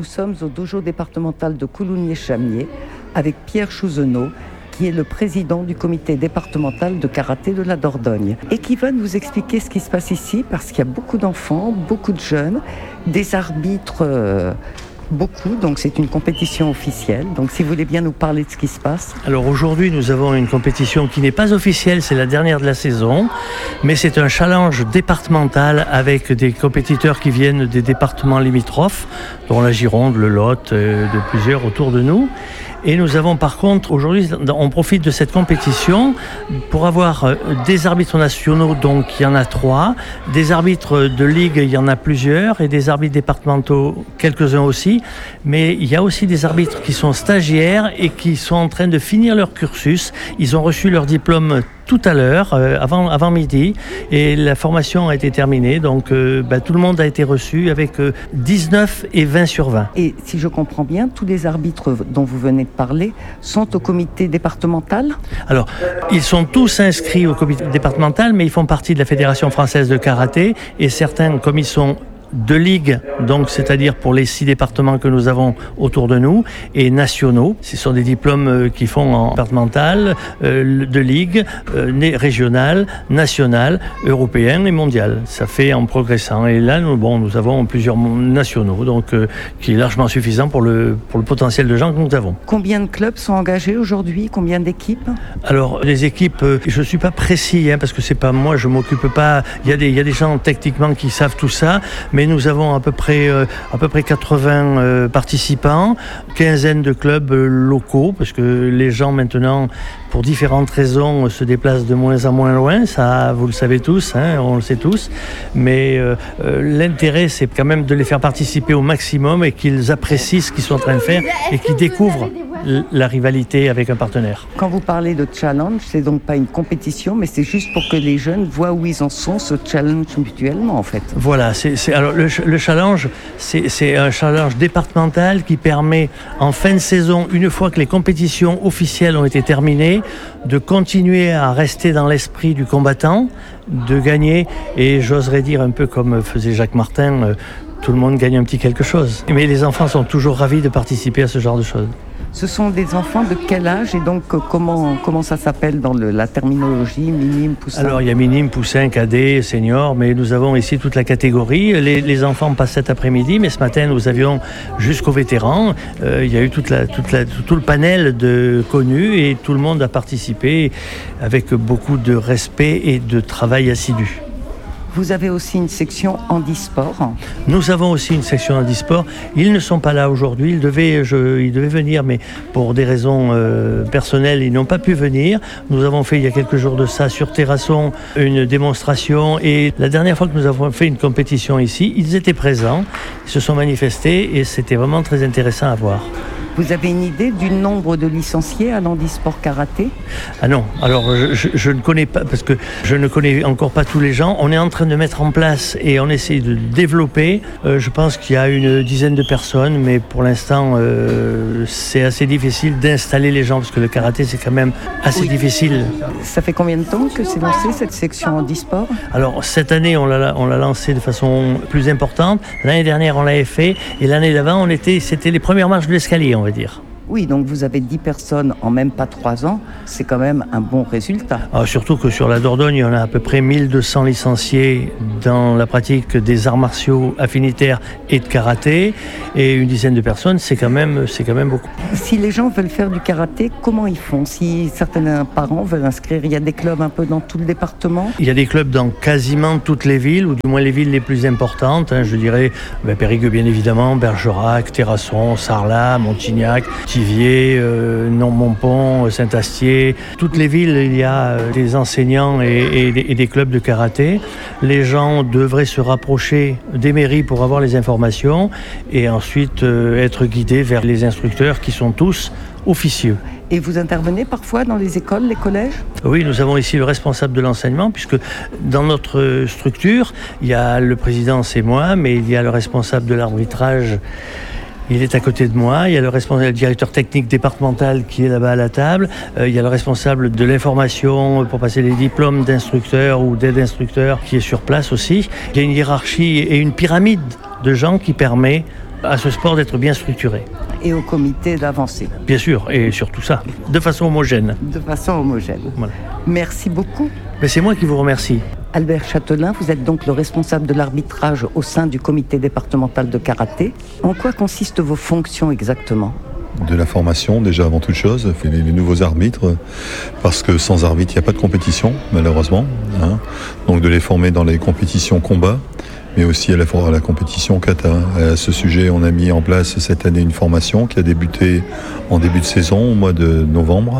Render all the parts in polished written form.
sommes au dojo départemental de Coulommiers-Chamiers avec Pierre Chouzenot, qui est le président du comité départemental de karaté de la Dordogne et qui va nous expliquer ce qui se passe ici parce qu'il y a beaucoup d'enfants, beaucoup de jeunes, des arbitres, beaucoup, donc c'est une compétition officielle. Donc si vous voulez bien nous parler de ce qui se passe. Alors aujourd'hui nous avons une compétition qui n'est pas officielle, c'est la dernière de la saison, mais c'est un challenge départemental avec des compétiteurs qui viennent des départements limitrophes, dont la Gironde, le Lot, de plusieurs autour de nous. Et nous avons par contre, aujourd'hui, on profite de cette compétition pour avoir des arbitres nationaux, donc il y en a 3, des arbitres de ligue, il y en a plusieurs, et des arbitres départementaux, quelques-uns aussi. Mais il y a aussi des arbitres qui sont stagiaires et qui sont en train de finir leur cursus. Ils ont reçu leur diplôme tout à l'heure, avant midi, et la formation a été terminée, donc tout le monde a été reçu avec 19 et 20 sur 20. Et si je comprends bien, tous les arbitres dont vous venez de parler sont au comité départemental ? Alors, ils sont tous inscrits au comité départemental, mais ils font partie de la Fédération française de karaté, et certains, comme ils sont de ligue, donc c'est-à-dire pour les 6 départements que nous avons autour de nous, et nationaux. Ce sont des diplômes qui font en départemental, de ligue, régional, national, européen et mondial. Ça fait en progressant. Et là, nous avons plusieurs nationaux, donc qui est largement suffisant pour le potentiel de gens que nous avons. Combien de clubs sont engagés aujourd'hui ? Combien d'équipes ? Alors, les équipes, je suis pas précis, parce que c'est pas moi, je m'occupe pas. Il y a des gens techniquement qui savent tout ça, mais nous avons à peu près 80 participants, quinzaine de clubs locaux, parce que les gens maintenant, pour différentes raisons, se déplacent de moins en moins loin. Ça, vous le savez tous, on le sait tous. Mais l'intérêt, c'est quand même de les faire participer au maximum et qu'ils apprécient ce qu'ils sont en train de faire et qu'ils découvrent la rivalité avec un partenaire. Quand vous parlez de challenge, c'est donc pas une compétition, mais c'est juste pour que les jeunes voient où ils en sont, se challenge mutuellement en fait. Voilà, alors le challenge, c'est un challenge départemental qui permet en fin de saison, une fois que les compétitions officielles ont été terminées, de continuer à rester dans l'esprit du combattant, de gagner, et j'oserais dire un peu comme faisait Jacques Martin, tout le monde gagne un petit quelque chose. Mais les enfants sont toujours ravis de participer à ce genre de choses. Ce sont des enfants de quel âge et donc comment ça s'appelle dans la terminologie, minime, poussin ? Alors il y a minime, poussin, cadet, senior, mais nous avons ici toute la catégorie. Les enfants passent cet après-midi, mais ce matin nous avions jusqu'aux vétérans. Il y a eu tout le panel de connus et tout le monde a participé avec beaucoup de respect et de travail assidu. Vous avez aussi une section handisport. Nous avons aussi une section handisport. Ils ne sont pas là aujourd'hui. Ils devaient venir, mais pour des raisons personnelles, ils n'ont pas pu venir. Nous avons fait il y a quelques jours de ça sur Terrasson une démonstration. Et la dernière fois que nous avons fait une compétition ici, ils étaient présents, ils se sont manifestés et c'était vraiment très intéressant à voir. Vous avez une idée du nombre de licenciés à l'handisport karaté ? Ah non, alors je ne connais pas, parce que je ne connais encore pas tous les gens. On est en train de mettre en place et on essaie de développer. Je pense qu'il y a une dizaine de personnes, mais pour l'instant, c'est assez difficile d'installer les gens, parce que le karaté, c'est quand même assez difficile. Ça fait combien de temps que c'est lancé, cette section handisport ? Alors, cette année, on l'a lancé de façon plus importante. L'année dernière, on l'avait fait. Et l'année d'avant, c'était les premières marches de l'escalier, on va dire. Oui, donc vous avez 10 personnes en même pas 3 ans, c'est quand même un bon résultat. Surtout que sur la Dordogne, on a à peu près 1200 licenciés dans la pratique des arts martiaux affinitaires et de karaté, et une dizaine de personnes, c'est quand même beaucoup. Si les gens veulent faire du karaté, comment ils font ? Si certains parents veulent inscrire, il y a des clubs un peu dans tout le département ? Il y a des clubs dans quasiment toutes les villes, ou du moins les villes les plus importantes, je dirais Périgueux bien évidemment, Bergerac, Terrasson, Sarlat, Montignac, Thiviers, Montpont, Saint-Astier. Toutes les villes, il y a des enseignants et des clubs de karaté. Les gens devraient se rapprocher des mairies pour avoir les informations et ensuite être guidés vers les instructeurs qui sont tous officieux. Et vous intervenez parfois dans les écoles, les collèges ? Oui, nous avons ici le responsable de l'enseignement, puisque dans notre structure, il y a le président, c'est moi, mais il y a le responsable de l'arbitrage. Il est à côté de moi, il y a le directeur technique départemental qui est là-bas à la table, il y a le responsable de l'information pour passer les diplômes d'instructeur ou d'aide instructeur qui est sur place aussi. Il y a une hiérarchie et une pyramide de gens qui permet à ce sport d'être bien structuré. Et au comité d'avancer. Bien sûr, et surtout ça, de façon homogène. De façon homogène. Voilà. Merci beaucoup. Mais c'est moi qui vous remercie. Albert Châtelain, vous êtes donc le responsable de l'arbitrage au sein du comité départemental de karaté. En quoi consistent vos fonctions exactement ? De la formation déjà avant toute chose, les nouveaux arbitres, parce que sans arbitre il n'y a pas de compétition malheureusement, hein. Donc de les former dans les compétitions combat, mais aussi à la compétition kata. À ce sujet, on a mis en place cette année une formation qui a débuté en début de saison, au mois de novembre.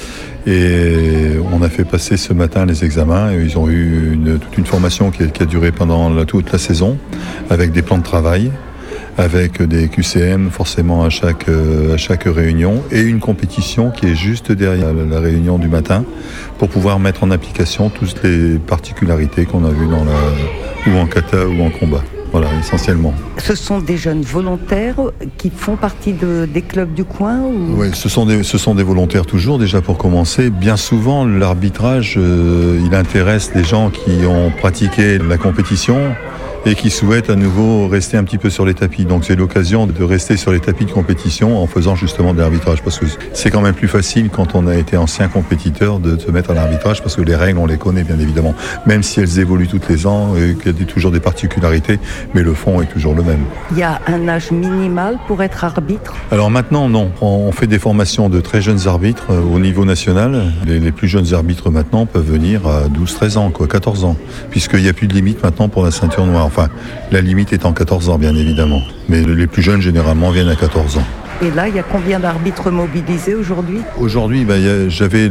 Et on a fait passer ce matin les examens. Et ils ont eu toute une formation qui a duré pendant toute la saison, avec des plans de travail, avec des QCM forcément à chaque réunion, et une compétition qui est juste derrière la réunion du matin pour pouvoir mettre en application toutes les particularités qu'on a vues ou en kata ou en combat. Voilà, essentiellement. Ce sont des jeunes volontaires qui font partie des clubs du coin ou... Oui, ce sont des volontaires toujours, déjà pour commencer. Bien souvent, l'arbitrage, il intéresse les gens qui ont pratiqué la compétition et qui souhaitent à nouveau rester un petit peu sur les tapis. Donc c'est l'occasion de rester sur les tapis de compétition en faisant justement de l'arbitrage, parce que c'est quand même plus facile quand on a été ancien compétiteur de se mettre à l'arbitrage, parce que les règles on les connaît bien évidemment, même si elles évoluent toutes les ans et qu'il y a toujours des particularités, mais le fond est toujours le même. Il y a un âge minimal pour être arbitre ? Alors maintenant non, on fait des formations de très jeunes arbitres au niveau national. Les plus jeunes arbitres maintenant peuvent venir à 12-13 ans, 14 ans, puisqu'il n'y a plus de limite maintenant pour la ceinture noire. Enfin, la limite étant 14 ans, bien évidemment. Mais les plus jeunes, généralement, viennent à 14 ans. Et là, il y a combien d'arbitres mobilisés aujourd'hui ? Aujourd'hui, j'avais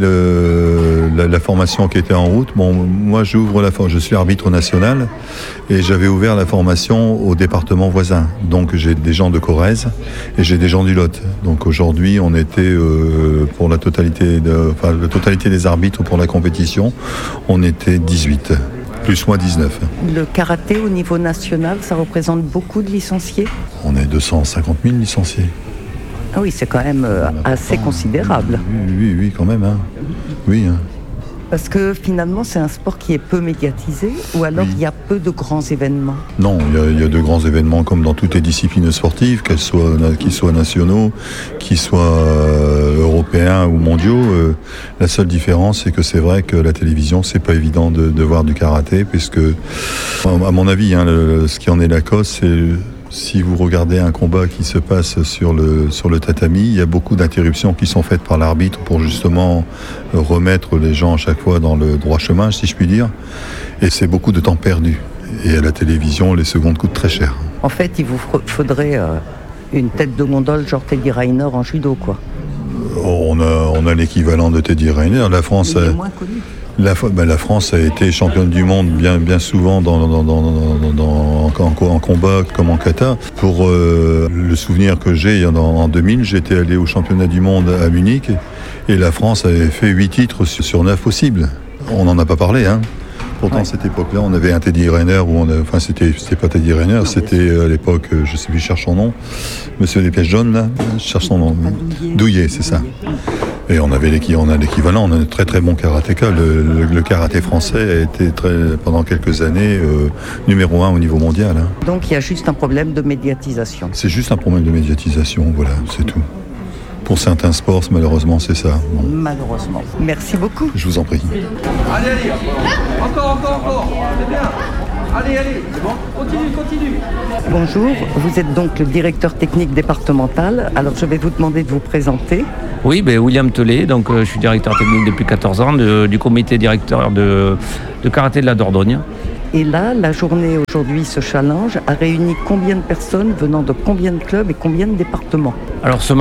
la formation qui était en route. Bon, moi, je suis arbitre national et j'avais ouvert la formation au département voisin. Donc, j'ai des gens de Corrèze et j'ai des gens du Lot. Donc, aujourd'hui, on était, pour la totalité des arbitres pour la compétition, on était 18. Plus moi 19. Le karaté au niveau national, ça représente beaucoup de licenciés ? On est 250 000 licenciés. Ah oui, c'est quand même assez considérable. Oui, quand même. Hein. Oui. Hein. Parce que finalement, c'est un sport qui est peu médiatisé, ou alors il y a peu de grands événements ? Non, il y a de grands événements comme dans toutes les disciplines sportives, qu'ils soient nationaux, qu'ils soient européens ou mondiaux. La seule différence, c'est que c'est vrai que la télévision, c'est pas évident de voir du karaté, puisque, à mon avis, ce qui en est la cause, c'est... Si vous regardez un combat qui se passe sur le tatami, il y a beaucoup d'interruptions qui sont faites par l'arbitre pour justement remettre les gens à chaque fois dans le droit chemin, si je puis dire. Et c'est beaucoup de temps perdu. Et à la télévision, les secondes coûtent très cher. En fait, il vous faudrait une tête de gondole genre Teddy Riner en judo, quoi. On a l'équivalent de Teddy Riner. La France... Il est moins connu. La France a été championne du monde bien souvent en combat comme en kata. Pour le souvenir que j'ai, en 2000, j'étais allé au championnat du monde à Munich et la France avait fait 8 titres sur 9 possibles. On n'en a pas parlé, hein. Pourtant, à cette époque-là, on avait un Teddy Riner, c'était pas Teddy Riner, c'était à l'époque, je sais plus, je cherche son nom, monsieur des pièces jaunes, là, je cherche son nom. Douillet, c'est ça. Et on a l'équivalent, on a un très très bon karatéka. Le karaté français a été pendant quelques années numéro 1 au niveau mondial. Hein. Donc il y a juste un problème de médiatisation. C'est juste un problème de médiatisation, voilà, c'est tout. Pour certains sports, malheureusement, c'est ça. Bon. Malheureusement. Merci beaucoup. Je vous en prie. Allez, encore. C'est bien. Allez, c'est bon. Continue. Bonjour, vous êtes donc le directeur technique départemental. Alors je vais vous demander de vous présenter. Oui, William Tellet, donc je suis directeur technique depuis 14 ans du comité directeur de karaté de la Dordogne. Et là, la journée aujourd'hui, ce challenge, a réuni combien de personnes venant de combien de clubs et combien de départements ? Alors ce